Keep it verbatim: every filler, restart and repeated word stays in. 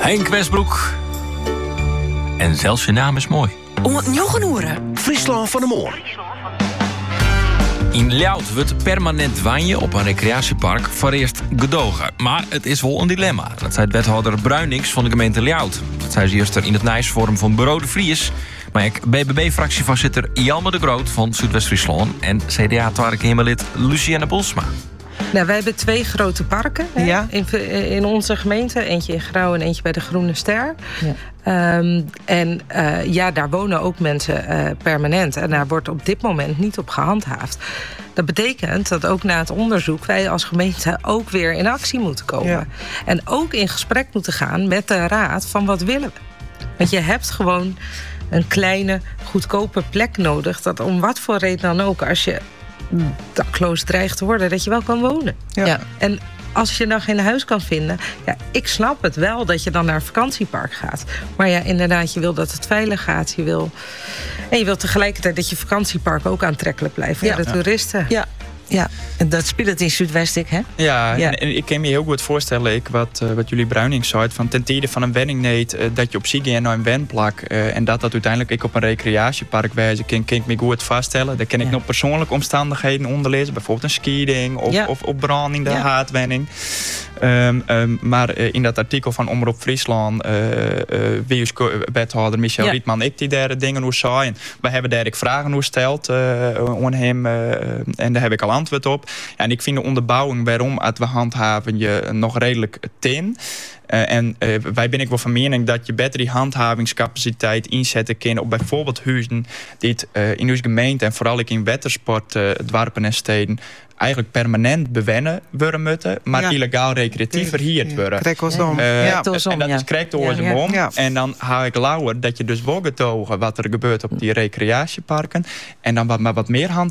Henk Westbroek. En zelfs je naam is mooi. Om het Njoggenoeren. Friesland van de Moor. In Ljout wordt permanent wanje op een recreatiepark voor eerst gedogen. Maar het is wel een dilemma. Dat zei wethouder Bruinings van de gemeente Ljout. Dat zei ze eerst in het Nijsforum van Bureau de Vries. Maar ik B B B-fractievoorzitter Jelmer de Groot van Zuidwest-Friesland. En C D A Tweede Kamerlid Lucienne Boelsma. Nou, wij hebben twee grote parken hè, Ja. in, in onze gemeente. Eentje in Grauw en eentje bij de Groene Ster. Ja. Um, en uh, ja, daar wonen ook mensen uh, permanent. En daar wordt op dit moment niet op gehandhaafd. Dat betekent dat ook na het onderzoek wij als gemeente ook weer in actie moeten komen. Ja. En ook in gesprek moeten gaan met de raad van wat willen we. Want je hebt gewoon een kleine, goedkope plek nodig. Dat om wat voor reden dan ook, als je dakloos dreigt te worden, dat je wel kan wonen. Ja. Ja. En als je dan geen huis kan vinden, ja, ik snap het wel dat je dan naar een vakantiepark gaat. Maar ja, inderdaad, je wil dat het veilig gaat. Je wil, en je wil tegelijkertijd dat je vakantiepark ook aantrekkelijk blijft voor Ja. de toeristen. Ja. Ja, en dat speelt het in Zuidwestik, hè? Ja, Ja. En, en ik kan me heel goed voorstellen, ik, wat, uh, wat jullie Bruining zei, van ten tijde van een wenningneet, uh, dat je op zich gaat naar een wenplak uh, en dat dat uiteindelijk ik op een recreatiepark wijze, kan, kan ik me goed vaststellen. Daar kan ik Ja. nog persoonlijke omstandigheden onderlezen, bijvoorbeeld een skiing of, Ja. of, of branding, de Ja. haatwenning. Um, um, maar uh, in dat artikel van Omroep Friesland, uh, uh, wie is wethouder Michel Ja. Rietman, ik die daar dingen hoe zei. We hebben daar ik vragen hoe steld uh, aan hem uh, en daar heb ik al antwoord op. En ik vind de onderbouwing waarom het we handhaven je nog redelijk tin. Uh, en uh, wij ben ik wel van mening dat je beter die handhavingscapaciteit inzetten kan op bijvoorbeeld huizen die het uh, in uw gemeente en vooral ik in watersport, uh, dwarpen en steden eigenlijk permanent bewennen worden moeten, maar Ja. illegaal recreatief verhierd worden. Trek ons om. Uh, Ja. en dat Ja. is correct door Ja, zijn ja. om. Ja. En dan hou ik lauwer dat je dus wel getogen wat er gebeurt op die recreatieparken. En dan wat, maar wat meer hand